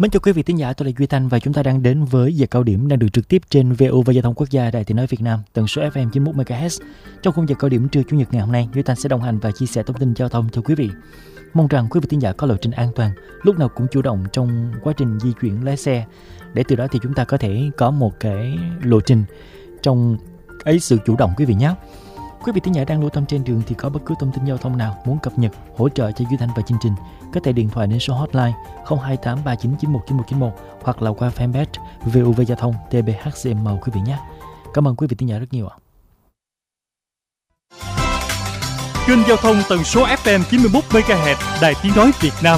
Mến chào quý vị thính giả, tôi là Duy Thanh và chúng ta đang đến với giờ cao điểm đang được trực tiếp trên VOV Giao thông Quốc gia Đài Tiếng nói Việt Nam, tần số FM 91 MHz. Trong khung giờ cao điểm trưa chủ nhật ngày hôm nay, Duy Thanh sẽ đồng hành và chia sẻ thông tin giao thông cho quý vị. Mong rằng quý vị thính giả có lộ trình an toàn, lúc nào cũng chủ động trong quá trình di chuyển lái xe, để từ đó thì chúng ta có thể có một cái lộ trình trong ấy sự chủ động quý vị nhé. Quý vị thính giả đang lưu thông trên đường thì có bất cứ thông tin giao thông nào muốn cập nhật, hỗ trợ cho Duy Thanh và chương trình, có thể điện thoại đến số hotline 02839919191 hoặc là qua fanpage VOV Giao thông TBHCM quý vị nhé. Cảm ơn quý vị thính giả rất nhiều ạ. Kênh giao thông tần số FM 91 MHz Đài Tiếng nói Việt Nam.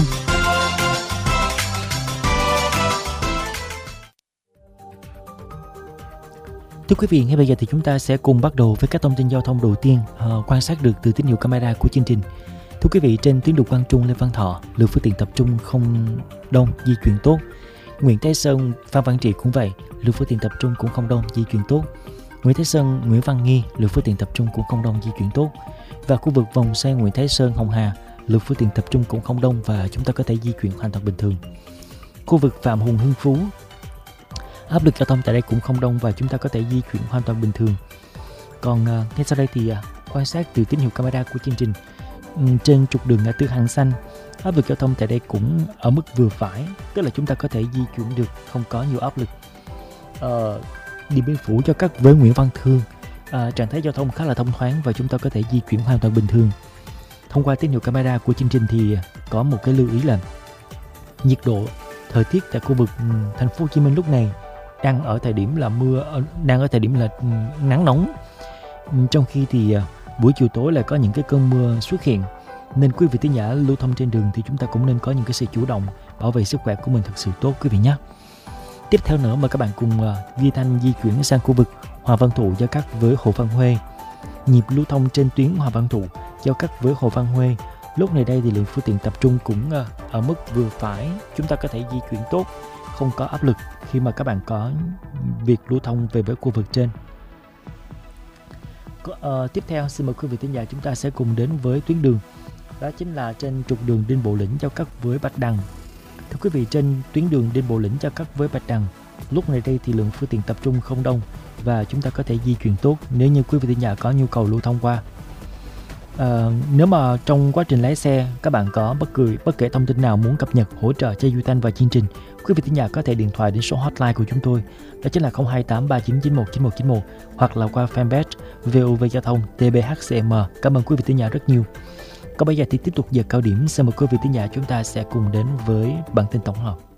Thưa quý vị, ngay bây giờ thì chúng ta sẽ cùng bắt đầu với các thông tin giao thông đầu tiên quan sát được từ tín hiệu camera của chương trình. Thưa quý vị, trên tuyến đường Quang Trung Lê Văn Thọ, lượng phương tiện tập trung không đông, di chuyển tốt. Nguyễn Thái Sơn, Phan Văn Trị cũng vậy, lượng phương tiện tập trung cũng không đông, di chuyển tốt. Nguyễn Thái Sơn, Nguyễn Văn Nghi, lượng phương tiện tập trung cũng không đông, di chuyển tốt. Và khu vực vòng xoay Nguyễn Thái Sơn, Hồng Hà, lượng phương tiện tập trung cũng không đông và chúng ta có thể di chuyển hoàn toàn bình thường. Khu vực Phạm Hùng Hưng Phú, áp lực giao thông tại đây cũng không đông và chúng ta có thể di chuyển hoàn toàn bình thường. Còn ngay sau đây thì quan sát từ tín hiệu camera của chương trình. Trên trục đường ngã tư Hàng Xanh, áp lực giao thông tại đây cũng ở mức vừa phải, tức là chúng ta có thể di chuyển được, không có nhiều áp lực. Điện Biên Phủ cho cắt với Nguyễn Văn Thương, trạng thái giao thông khá là thông thoáng và chúng ta có thể di chuyển hoàn toàn bình thường. Thông qua tín hiệu camera của chương trình thì có một cái lưu ý là nhiệt độ thời tiết tại khu vực thành phố Hồ Chí Minh lúc này đang ở thời điểm là nắng nóng, trong khi thì buổi chiều tối lại có những cái cơn mưa xuất hiện, nên quý vị thính giả lưu thông trên đường thì chúng ta cũng nên có những cái sự chủ động bảo vệ sức khỏe của mình thật sự tốt quý vị nhé. Tiếp theo nữa mời các bạn cùng Duy Thanh di chuyển sang khu vực Hòa Văn Thụ giao cắt với Hồ Văn Huê. Nhịp lưu thông trên tuyến Hòa Văn Thụ giao cắt với Hồ Văn Huê, lúc này đây thì lượng phương tiện tập trung cũng ở mức vừa phải, chúng ta có thể di chuyển tốt, không có áp lực khi mà các bạn có việc lưu thông về với khu vực trên. Tiếp theo xin mời quý vị thính giả chúng ta sẽ cùng đến với tuyến đường, đó chính là trên trục đường Đinh Bộ Lĩnh giao cắt với Bạch Đằng. Thưa quý vị, trên tuyến đường Đinh Bộ Lĩnh giao cắt với Bạch Đằng, lúc này đây thì lượng phương tiện tập trung không đông và chúng ta có thể di chuyển tốt nếu như quý vị thính giả có nhu cầu lưu thông qua. Nếu mà trong quá trình lái xe các bạn có bất kể thông tin nào muốn cập nhật, hỗ trợ cho Duy Thanh và chương trình, quý vị thính giả có thể điện thoại đến số hotline của chúng tôi, đó chính là 02839919191 hoặc là qua fanpage VOV Giao thông TBHCM. Cảm ơn quý vị thính giả rất nhiều. Còn bây giờ thì tiếp tục giờ cao điểm, xin mời quý vị thính giả chúng ta sẽ cùng đến với bản tin tổng hợp.